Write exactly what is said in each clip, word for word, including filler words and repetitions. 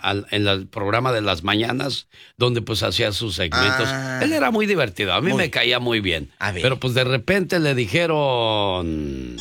a, en la- el programa de las mañanas, donde pues hacía sus segmentos. Ah, él era muy divertido, a mí muy, me caía muy bien. Pero pues de repente le dijeron...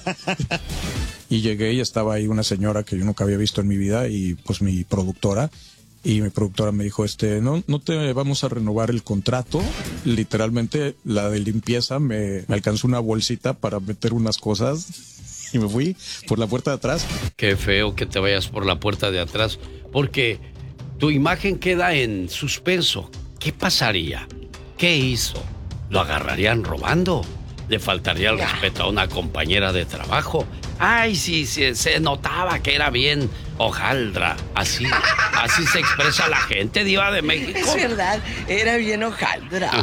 Y llegué y estaba ahí una señora que yo nunca había visto en mi vida y pues mi productora. Y mi productora me dijo, este, no, no te vamos a renovar el contrato. Literalmente la de limpieza me, me alcanzó una bolsita para meter unas cosas y me fui por la puerta de atrás. Qué feo que te vayas por la puerta de atrás, porque tu imagen queda en suspenso. ¿Qué pasaría? ¿Qué hizo? ¿Lo agarrarían robando? ¿Le faltaría el respeto a una compañera de trabajo? Ay, sí, sí, se notaba que era bien hojaldra. Así, así se expresa la gente, diva de México. Es verdad, era bien hojaldra.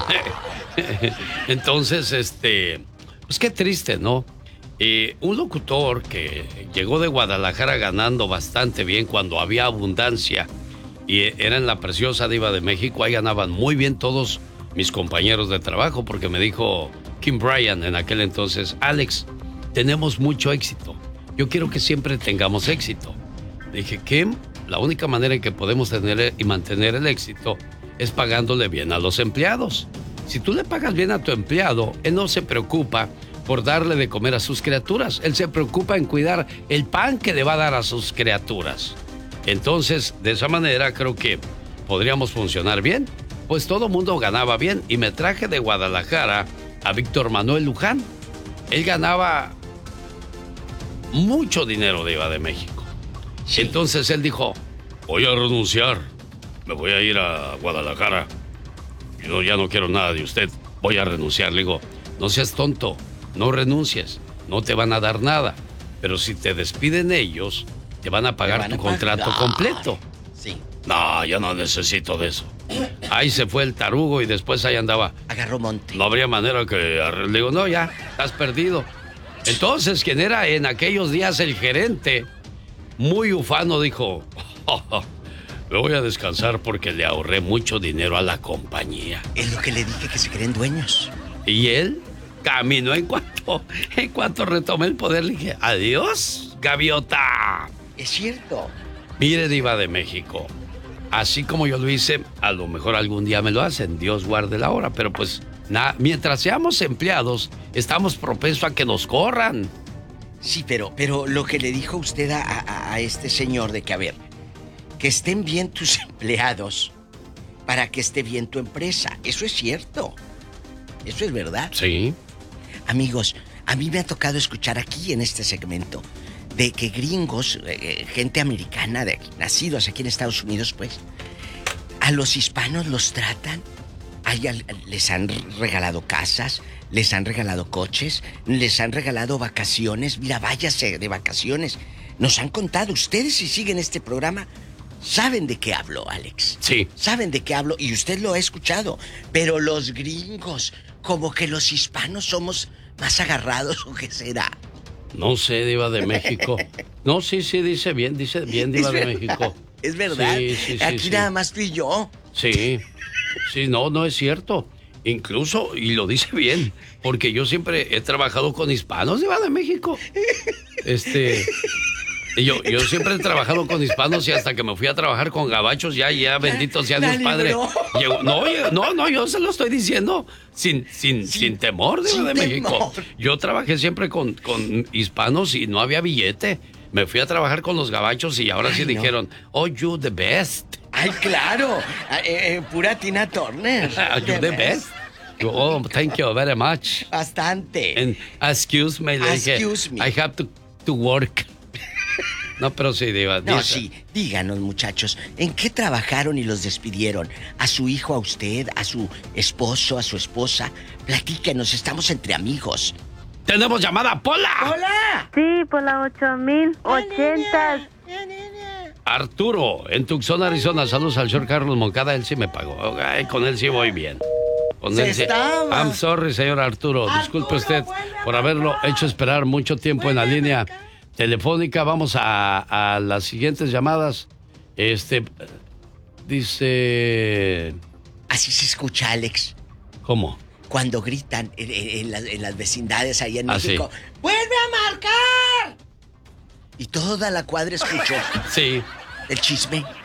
Entonces, este, pues qué triste, ¿no? Eh, un locutor que llegó de Guadalajara ganando bastante bien cuando había abundancia y era en la preciosa diva de México, ahí ganaban muy bien todos mis compañeros de trabajo, porque me dijo Kim Bryan en aquel entonces, Alex, tenemos mucho éxito. Yo quiero que siempre tengamos éxito. Le dije, Kim, la única manera en que podemos tener y mantener el éxito es pagándole bien a los empleados. Si tú le pagas bien a tu empleado, él no se preocupa por darle de comer a sus criaturas. Él se preocupa en cuidar el pan que le va a dar a sus criaturas. Entonces, de esa manera creo que podríamos funcionar bien. Pues todo mundo ganaba bien y me traje de Guadalajara a Víctor Manuel Luján. Él ganaba mucho dinero de Iba de México. Sí. Entonces él dijo, voy a renunciar, me voy a ir a Guadalajara. Yo ya no quiero nada de usted, voy a renunciar. Le digo, no seas tonto, no renuncies, no te van a dar nada. Pero si te despiden ellos, te van a pagar van tu a contrato pagar. completo. Sí. No, yo no necesito de eso. Ahí se fue el tarugo y después ahí andaba. Agarró monte. No habría manera que... Le digo, no, ya, estás perdido. Entonces, quien era en aquellos días el gerente, muy ufano, dijo, oh, oh, me voy a descansar porque le ahorré mucho dinero a la compañía. Es lo que le dije, que se creen dueños. Y él caminó en cuanto, en cuanto retomé el poder, le dije, adiós, gaviota. Es cierto. Mire, diva de México, así como yo lo hice, a lo mejor algún día me lo hacen, Dios guarde la hora, pero pues, na, mientras seamos empleados, estamos propensos a que nos corran. Sí, pero, pero lo que le dijo usted a, a, a este señor de que, a ver, que estén bien tus empleados para que esté bien tu empresa, eso es cierto, eso es verdad. Sí. Amigos, a mí me ha tocado escuchar aquí en este segmento de que gringos, eh, gente americana, de aquí, nacidos aquí en Estados Unidos, pues, a los hispanos los tratan, hay, les han regalado casas, les han regalado coches, les han regalado vacaciones. Mira, váyase de vacaciones. Nos han contado, ustedes si siguen este programa, saben de qué hablo, Alex. Sí. Saben de qué hablo y usted lo ha escuchado. Pero los gringos, como que los hispanos somos más agarrados, ¿o qué será? No sé, diva de México. No, sí, sí, dice bien, dice bien, diva de México. Es verdad. Sí, sí, sí, aquí sí. nada más tú y yo. Sí, sí, no, no es cierto. Incluso, y lo dice bien, porque yo siempre he trabajado con hispanos, diva de México. Este... Yo, yo siempre he trabajado con hispanos y hasta que me fui a trabajar con gabachos, ya, ya, bendito sea Dios Padre. Llegó, no, no, no, yo se lo estoy diciendo sin, sin, sin, sin temor, Diva de México. Yo trabajé siempre con, con hispanos y no había billete. Me fui a trabajar con los gabachos y ahora Ay, sí no. dijeron, oh, you the best. Ay, claro, eh, eh, pura Tina Turner. You the, the best. best. Oh, thank you very much. Bastante. And excuse me, excuse dije, me. I have to, to work. No, pero sí, Diva. No, sí. Díganos, muchachos, ¿en qué trabajaron y los despidieron? ¿A su hijo, a usted, a su esposo, a su esposa? Platíquenos, estamos entre amigos. ¡Tenemos llamada, Pola! ¡Hola! Sí, Pola ocho mil ochenta. Arturo, en Tucson, Arizona. Saludos al señor Carlos Moncada. Él sí me pagó. Ay, con él sí voy bien. Con él sí. Estaba. I'm sorry, señor Arturo. Arturo Disculpe usted por haberlo hecho esperar mucho tiempo en la línea telefónica. Vamos a, a las siguientes llamadas. Este dice... Así se escucha, Alex. ¿Cómo? Cuando gritan en, en, en, las, en las vecindades allá en ¿Ah, México. sí? ¡Vuelve a marcar! Y toda la cuadra escuchó. Sí. El chisme.